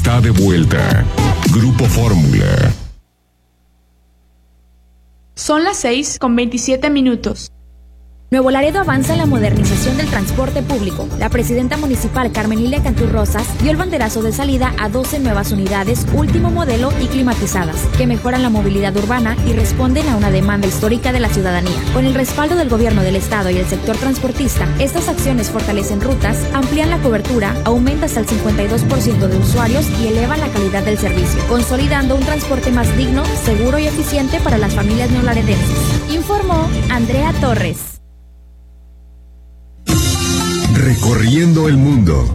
está de vuelta. Grupo Fórmula. Son las 6:27. Nuevo Laredo avanza en la modernización del transporte público. La presidenta municipal Carmen Lilia Cantú Rosas dio el banderazo de salida a 12 nuevas unidades último modelo y climatizadas, que mejoran la movilidad urbana y responden a una demanda histórica de la ciudadanía. Con el respaldo del gobierno del estado y el sector transportista, estas acciones fortalecen rutas, amplían la cobertura, aumentan hasta el 52% de usuarios y elevan la calidad del servicio, consolidando un transporte más digno, seguro y eficiente para las familias neolaredenses. Informó Andrea Torres. Recorriendo el mundo.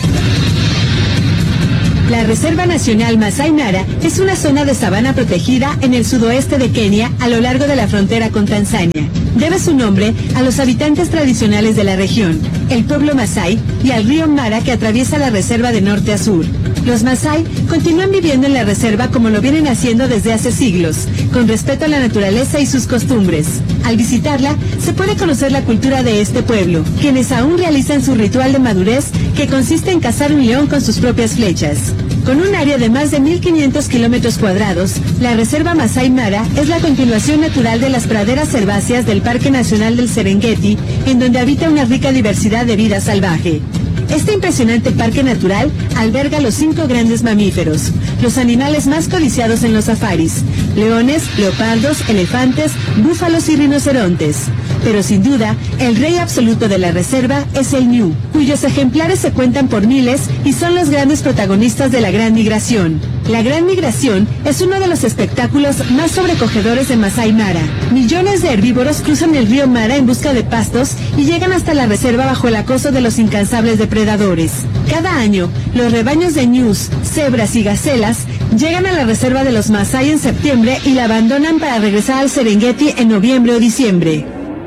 La Reserva Nacional Masai Mara es una zona de sabana protegida en el sudoeste de Kenia, a lo largo de la frontera con Tanzania. Debe su nombre a los habitantes tradicionales de la región, el pueblo Masai, y al río Mara que atraviesa la reserva de norte a sur. Los Masai continúan viviendo en la reserva como lo vienen haciendo desde hace siglos, con respeto a la naturaleza y sus costumbres. Al visitarla, se puede conocer la cultura de este pueblo, quienes aún realizan su ritual de madurez, que consiste en cazar un león con sus propias flechas. Con un área de más de 1.500 kilómetros cuadrados, la Reserva Masai Mara es la continuación natural de las praderas herbáceas del Parque Nacional del Serengeti, en donde habita una rica diversidad de vida salvaje. Este impresionante parque natural alberga los 5 grandes mamíferos, los animales más codiciados en los safaris: leones, leopardos, elefantes, búfalos y rinocerontes. Pero sin duda, el rey absoluto de la reserva es el ñu, cuyos ejemplares se cuentan por miles y son los grandes protagonistas de la Gran Migración. La Gran Migración es uno de los espectáculos más sobrecogedores de Masai Mara. Millones de herbívoros cruzan el río Mara en busca de pastos y llegan hasta la reserva bajo el acoso de los incansables depredadores. Cada año, los rebaños de ñus, cebras y gacelas llegan a la reserva de los Masai en septiembre y la abandonan para regresar al Serengeti en noviembre o diciembre.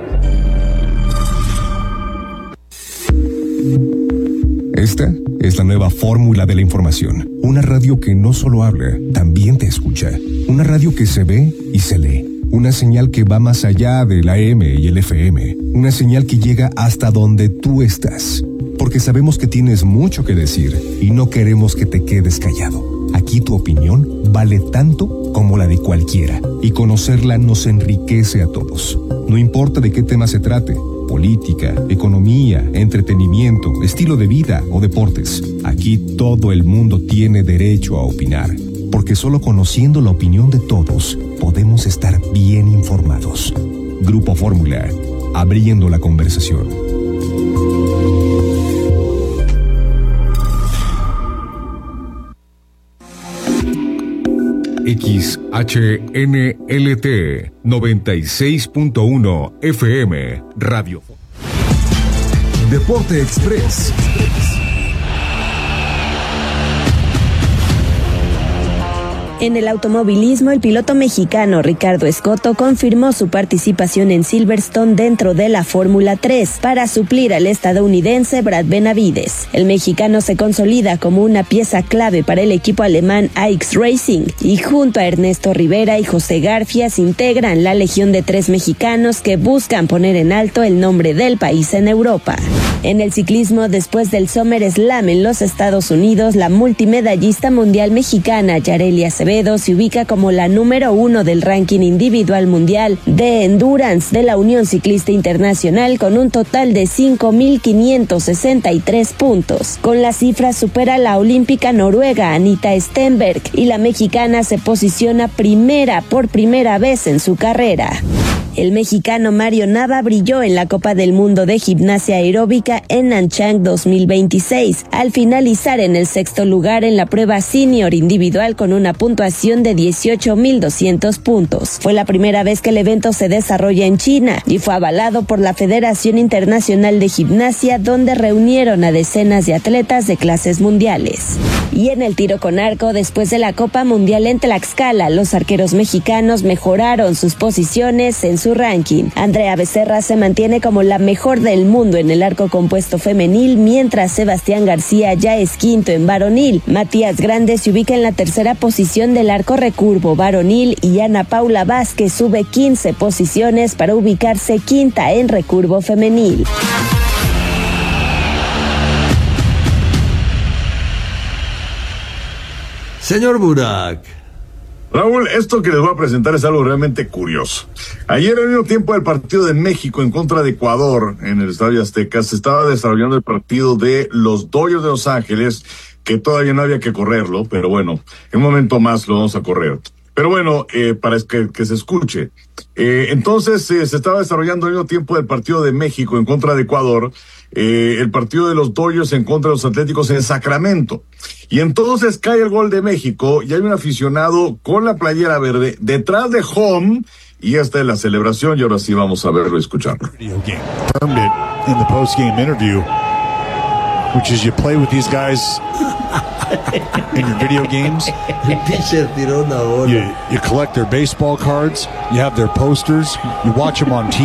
Esta es la nueva fórmula de la información. Una radio que no solo habla, también te escucha. Una radio que se ve y se lee. Una señal que va más allá del AM y el FM. Una señal que llega hasta donde tú estás. Porque sabemos que tienes mucho que decir y no queremos que te quedes callado. Aquí tu opinión vale tanto como la de cualquiera. Y conocerla nos enriquece a todos. No importa de qué tema se trate. Política, economía, entretenimiento, estilo de vida o deportes. Aquí todo el mundo tiene derecho a opinar, porque solo conociendo la opinión de todos podemos estar bien informados. Grupo Fórmula, abriendo la conversación. XHNLT 96.1 FM Radio. Deporte Express. En el automovilismo, el piloto mexicano Ricardo Escoto confirmó su participación en Silverstone dentro de la Fórmula 3 para suplir al estadounidense Brad Benavides. El mexicano se consolida como una pieza clave para el equipo alemán AX Racing y junto a Ernesto Rivera y José Garfias integran la legión de 3 mexicanos que buscan poner en alto el nombre del país en Europa. En el ciclismo, después del Summer Slam en los Estados Unidos, la multimedallista mundial mexicana Yareli Acevedo se ubica como la número 1 del ranking individual mundial de endurance de la Unión Ciclista Internacional con un total de 5.563 puntos. Con la cifra supera la olímpica noruega Anita Stenberg y la mexicana se posiciona primera por primera vez en su carrera. El mexicano Mario Nava brilló en la Copa del Mundo de Gimnasia Aeróbica en Nanchang 2026, al finalizar en el 6º lugar en la prueba senior individual con una puntuación de 18.200 puntos. Fue la primera vez que el evento se desarrolla en China y fue avalado por la Federación Internacional de Gimnasia, donde reunieron a decenas de atletas de clases mundiales. Y en el tiro con arco, después de la Copa Mundial en Tlaxcala, los arqueros mexicanos mejoraron sus posiciones en su ranking. Andrea Becerra se mantiene como la mejor del mundo en el arco compuesto femenil, mientras Sebastián García ya es quinto en varonil. Matías Grande se ubica en la tercera posición del arco recurvo varonil y Ana Paula Vázquez sube 15 posiciones para ubicarse quinta en recurvo femenil. Señor Burak. Raúl, esto que les voy a presentar es algo realmente curioso. Ayer, al mismo tiempo del partido de México en contra de Ecuador en el Estadio Azteca, se estaba desarrollando el partido de los Dodgers de Los Ángeles, que todavía no había que correrlo, pero bueno, en un momento más lo vamos a correr. Pero bueno, para que se escuche. Entonces, se estaba desarrollando al mismo tiempo del partido de México en contra de Ecuador, el partido de los Dodgers en contra de los Atléticos en Sacramento. Y entonces cae el gol de México y hay un aficionado con la playera verde detrás de home, y esta es la celebración, y ahora sí vamos a verlo y escucharlo. Confirmed it in the post-game interview, which is you play with these guys in your video games. El pitcher tiró una bola. You collect their baseball cards, you have their posters, you watch them on TV.